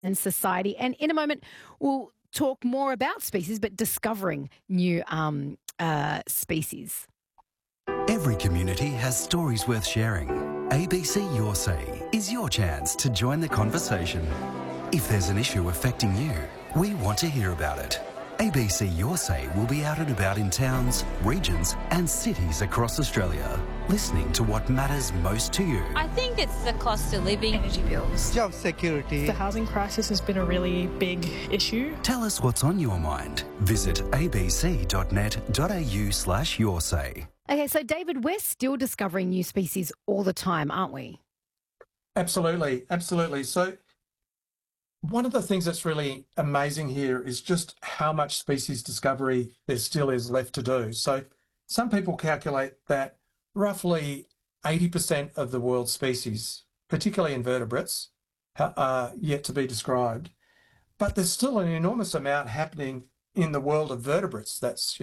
and society. And in a moment, we'll talk more about species, but discovering new species. Every community has stories worth sharing. ABC Your Say is your chance to join the conversation. If there's an issue affecting you, we want to hear about it. ABC Your Say will be out and about in towns, regions and cities across Australia, listening to what matters most to you. I think it's the cost of living, energy bills, job security. The housing crisis has been a really big issue. Tell us what's on your mind. Visit abc.net.au/yoursay. Okay, so David, we're still discovering new species all the time, aren't we? Absolutely, absolutely. So one of the things that's really amazing here is just how much species discovery there still is left to do. So some people calculate that roughly 80% of the world's species, particularly invertebrates, are yet to be described. But there's still an enormous amount happening in the world of vertebrates. That's,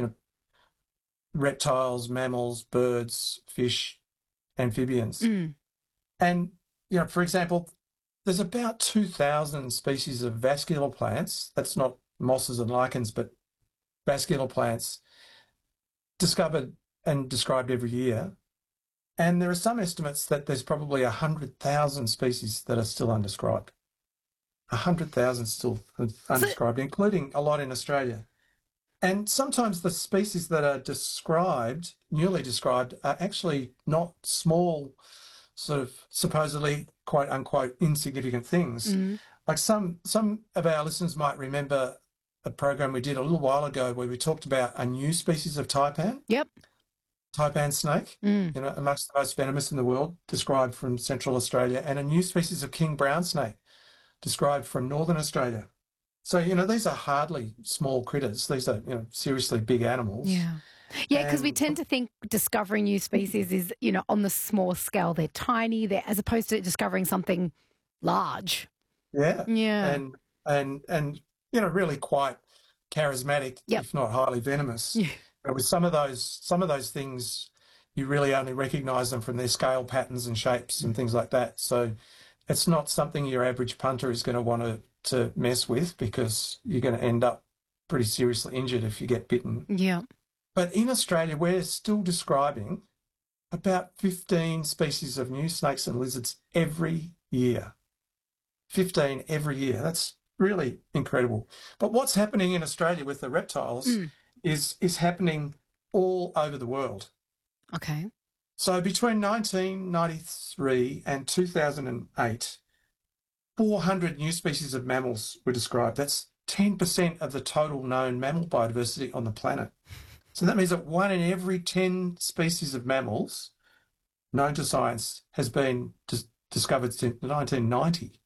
reptiles, mammals, birds, fish, amphibians. And, for example, there's about 2,000 species of vascular plants, that's not mosses and lichens, but vascular plants, discovered and described every year. And there are some estimates that there's probably 100,000 species that are still undescribed. 100,000 still undescribed, including a lot in Australia. And sometimes the species that are described, newly described, are actually not small, sort of supposedly quote unquote insignificant things. Like some of our listeners might remember a program we did a little while ago where we talked about a new species of taipan. Yep. Taipan snake, amongst the most venomous in the world, described from Central Australia, and a new species of king brown snake, described from Northern Australia. So, these are hardly small critters. These are, seriously big animals. Yeah. Yeah, because we tend to think discovering new species is, on the small scale. They're tiny, as opposed to discovering something large. Yeah. Yeah. And really quite charismatic, if not highly venomous. Yeah. But with some of those things, you really only recognise them from their scale patterns and shapes and things like that. So it's not something your average punter is going to want to mess with, because you're going to end up pretty seriously injured if you get bitten. Yeah. But in Australia, we're still describing about 15 species of new snakes and lizards every year. 15 every year. That's really incredible. But what's happening in Australia with the reptiles is happening all over the world. Okay. So between 1993 and 2008, 400 new species of mammals were described. That's 10% of the total known mammal biodiversity on the planet. So that means that 1 in every 10 species of mammals known to science has been discovered since 1990.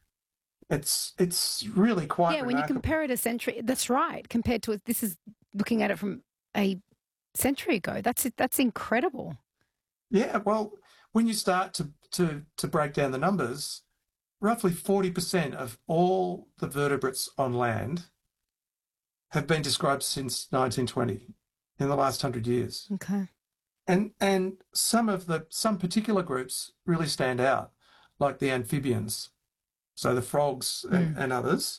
It's really quite remarkable. When you compare it a century, that's right, compared to this is looking at it from a century ago. That's incredible. Yeah, well, when you start to break down the numbers, roughly 40% of all the vertebrates on land have been described since 1920, in the last 100 years. Okay. And some particular groups really stand out, like the amphibians, so the frogs and others.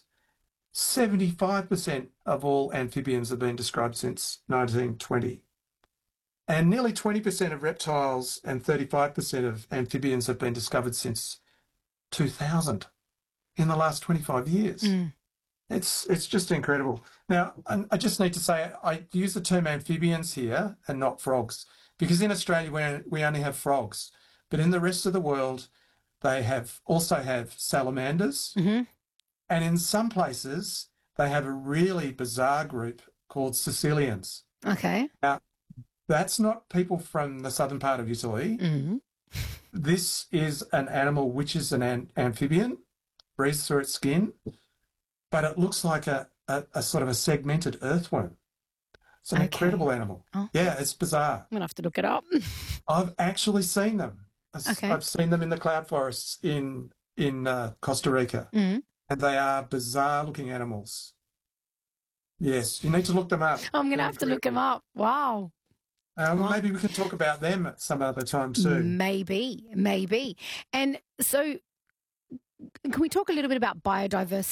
75% of all amphibians have been described since 1920. And nearly 20% of reptiles and 35% of amphibians have been discovered since 2000, in the last 25 years. It's just incredible. Now, I just need to say, I use the term amphibians here and not frogs, because in Australia we only have frogs, but in the rest of the world they also have salamanders, and in some places they have a really bizarre group called caecilians. Okay. Now, that's not people from the southern part of Italy. This is an animal which is an amphibian, breathes through its skin, but it looks like a sort of a segmented earthworm. It's an incredible animal. Oh. Yeah, it's bizarre. I'm going to have to look it up. I've actually seen them. I've seen them in the cloud forests in Costa Rica, and they are bizarre-looking animals. Yes, you need to look them up. I'm going to have to look them up. Wow. Maybe we can talk about them at some other time soon. Maybe. And so can we talk a little bit about biodiversity